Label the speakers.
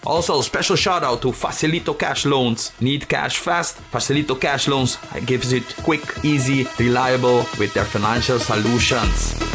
Speaker 1: Also, special shout out to Facilito Cash Loans. Need cash fast? Facilito Cash Loans gives it quick, easy, reliable with their financial solutions.